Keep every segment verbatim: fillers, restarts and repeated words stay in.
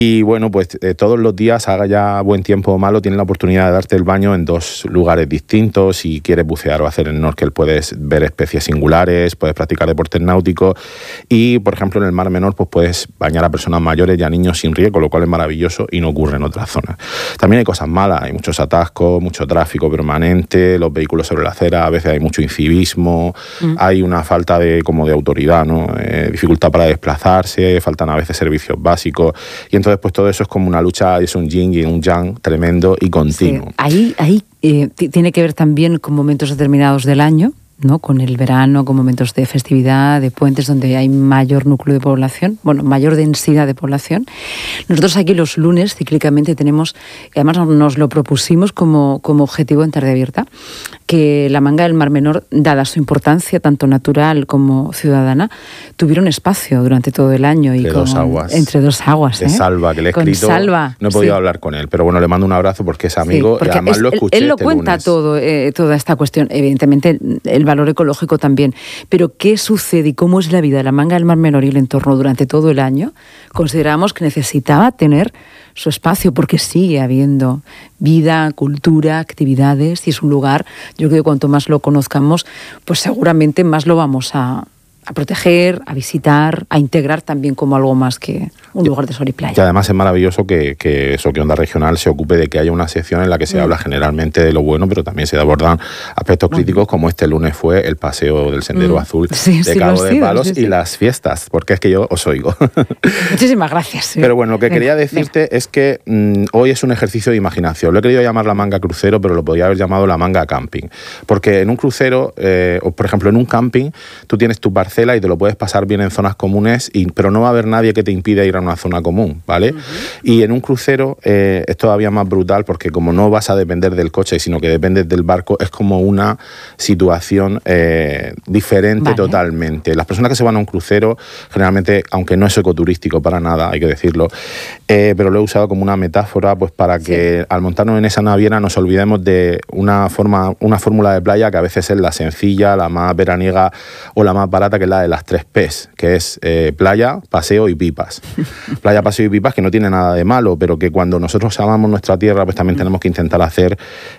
Y bueno, pues eh, todos los días, haga ya buen tiempo o malo, tienes la oportunidad de darte el baño en dos lugares distintos. Si quieres bucear o hacer snorkel, puedes ver especies singulares, puedes practicar deportes náuticos y, por ejemplo, en el Mar Menor pues puedes bañar a personas mayores y a niños sin riesgo, lo cual es maravilloso y no ocurre en otras zonas. También hay cosas malas, hay muchos atascos, mucho tráfico permanente, los vehículos sobre la acera, a veces hay mucho incivismo, mm. hay una falta de, como de autoridad, ¿no? Eh, dificultad para desplazarse, faltan a veces servicios básicos y entonces pues todo eso es como una lucha, es un yin y un yang tremendo y continuo. Sí. Ahí, ahí eh, tiene que ver también con momentos determinados del año, ¿no? Con el verano, con momentos de festividad, de puentes donde hay mayor núcleo de población, bueno, mayor densidad de población. Nosotros aquí los lunes cíclicamente tenemos, y además nos lo propusimos como, como objetivo en Tarde Abierta, que la Manga del Mar Menor, dada su importancia tanto natural como ciudadana, tuviera un espacio durante todo el año. Y entre con, dos aguas. Entre dos aguas. De ¿eh? Salva, que le he con escrito. Salva, no he podido sí. hablar con él, pero bueno, le mando un abrazo porque es amigo sí, y además es, lo escuché Él, él lo este cuenta lunes. todo, eh, toda esta cuestión. Evidentemente, el valor ecológico también. Pero ¿qué sucede y cómo es la vida de la Manga del Mar Menor y el entorno durante todo el año? Consideramos que necesitaba tener su espacio porque sigue habiendo vida, cultura, actividades y es un lugar, yo creo que cuanto más lo conozcamos, pues seguramente más lo vamos a, a proteger, a visitar, a integrar también como algo más que un lugar de sol y playa. Y además es maravilloso que, que eso, que Onda Regional se ocupe de que haya una sección en la que se mm. habla generalmente de lo bueno, pero también se abordan aspectos mm. críticos, como este lunes fue el paseo del Sendero mm. Azul sí, de sí, Cabo de sido, Palos sí, sí. y las fiestas, porque es que yo os oigo. Muchísimas gracias. Sí. Pero bueno, lo que venga, quería decirte venga. es que mmm, hoy es un ejercicio de imaginación. Lo he querido llamar la manga crucero, pero lo podría haber llamado la manga camping. Porque en un crucero, eh, o por ejemplo en un camping, tú tienes tu parcela y te lo puedes pasar bien en zonas comunes, y, pero no va a haber nadie que te impida ir a una zona común, ¿vale? Uh-huh. Y en un crucero eh, es todavía más brutal porque como no vas a depender del coche, sino que dependes del barco, es como una situación eh, diferente vale. totalmente. Las personas que se van a un crucero, generalmente, aunque no es ecoturístico para nada, hay que decirlo, eh, pero lo he usado como una metáfora pues para que sí. al montarnos en esa naviera nos olvidemos de una forma, una fórmula de playa que a veces es la sencilla, la más veraniega o la más barata, que es la de las tres P's, que es eh, playa, paseo y pipas. Playa, paseo y pipas, que no tiene nada de malo, pero que cuando nosotros amamos nuestra tierra, pues también tenemos que intentar hacer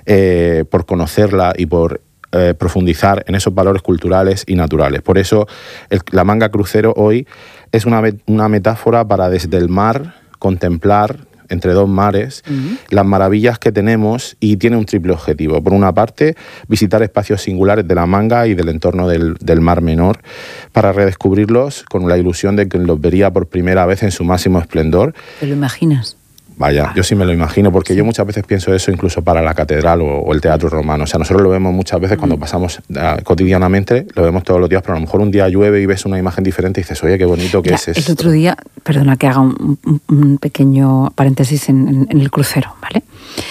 eh, por conocerla y por eh, profundizar en esos valores culturales y naturales. Por eso el, la manga crucero hoy es una, una metáfora para desde el mar contemplar entre dos mares, uh-huh. las maravillas que tenemos, y tiene un triple objetivo. Por una parte, visitar espacios singulares de la Manga y del entorno del, del Mar Menor para redescubrirlos con la ilusión de que los vería por primera vez en su máximo esplendor. ¿Te lo imaginas? Vaya, ah. yo sí me lo imagino, porque sí. yo muchas veces pienso eso incluso para la catedral o, o el Teatro Romano. O sea, nosotros lo vemos muchas veces mm. cuando pasamos uh, cotidianamente, lo vemos todos los días, pero a lo mejor un día llueve y ves una imagen diferente y dices, oye, qué bonito que ya, es esto. El otro día, perdona que haga un, un, un pequeño paréntesis en, en, en el crucero, ¿vale?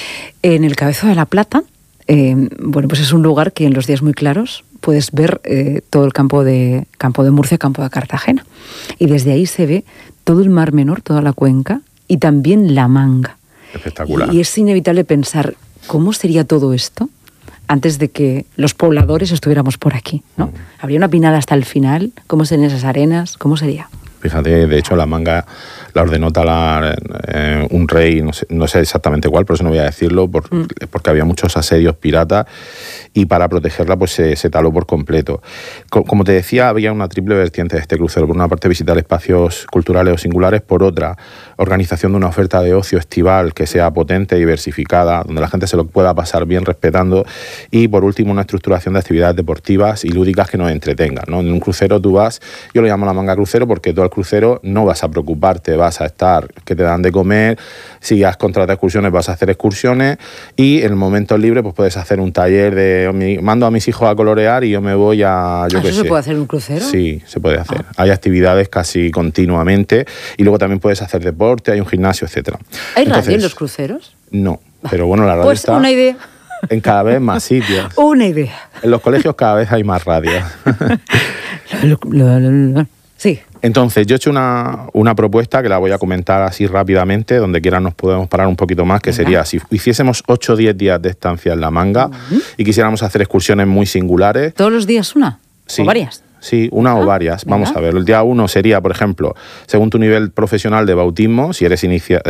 En el Cabezo de la Plata, eh, bueno, pues es un lugar que en los días muy claros puedes ver eh, todo el campo de, campo de Murcia, campo de Cartagena. Y desde ahí se ve todo el Mar Menor, toda la cuenca, y también la Manga. Espectacular. Y es inevitable pensar, ¿cómo sería todo esto antes de que los pobladores estuviéramos por aquí, ¿no? Mm. ¿Habría una pinada hasta el final? ¿Cómo serían esas arenas? ¿Cómo sería? Fíjate, de hecho la Manga la ordenó talar eh, un rey, no sé, no sé exactamente cuál, por eso no voy a decirlo, por, mm. porque había muchos asedios piratas y para protegerla pues se, se taló por completo. Co- como te decía, había una triple vertiente de este crucero. Por una parte, visitar espacios culturales o singulares; por otra, organización de una oferta de ocio estival que sea potente, diversificada, donde la gente se lo pueda pasar bien respetando; y por último, una estructuración de actividades deportivas y lúdicas que nos entretengan, ¿no? En un crucero tú vas, yo lo llamo la Manga crucero porque tú al crucero no vas a preocuparte, vas a estar que te dan de comer, si has contratado excursiones vas a hacer excursiones, y en momentos libres pues puedes hacer un taller de mando a mis hijos a colorear y yo me voy a yo ¿Eso qué se sé. puede hacer en un crucero? Sí, se puede hacer. Ah. Hay actividades casi continuamente y luego también puedes hacer deporte, hay un gimnasio, etcétera. ¿Hay radio en los cruceros? No, pero bueno, la radio pues está una idea. en cada vez más sitios. Una idea. En los colegios cada vez hay más radio. lo, lo, lo, lo, sí. Entonces, yo he hecho una, una propuesta que la voy a comentar así rápidamente, donde quiera nos podemos parar un poquito más, que Venga. sería, si hiciésemos ocho o diez días de estancia en la Manga uh-huh. y quisiéramos hacer excursiones muy singulares. ¿Todos los días una? Sí. ¿O varias? sí, una ah, o varias. Venga. Vamos a ver, el día uno sería, por ejemplo, según tu nivel profesional de bautismo, si eres inicia